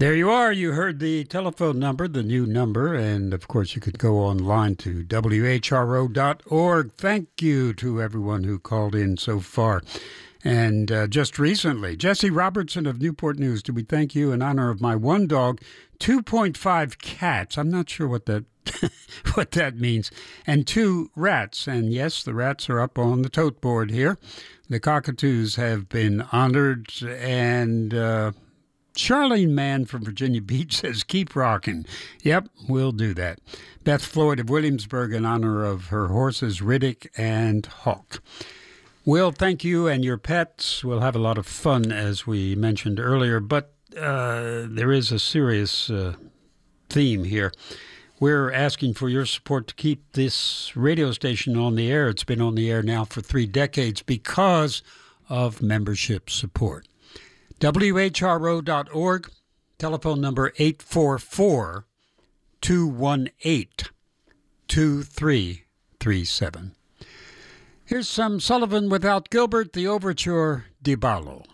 There you are. You heard the telephone number, the new number, and of course you could go online to whro.org. Thank you to everyone who called in so far. And just recently, Jesse Robertson of Newport News, do we thank you in honor of my one dog, 2.5 cats. I'm not sure what that what that means. And 2 rats. And yes, the rats are up on the tote board here. The cockatoos have been honored, and Charlene Mann from Virginia Beach says, keep rocking. Yep, we'll do that. Beth Floyd of Williamsburg in honor of her horses, Riddick and Hawk. Will, thank you and your pets. We'll have a lot of fun, as we mentioned earlier, but there is a serious theme here. We're asking for your support to keep this radio station on the air. It's been on the air now for 3 decades because of membership support. whro.org, telephone number 844-218-2337. Here's some Sullivan without Gilbert, the overture, Di Ballo.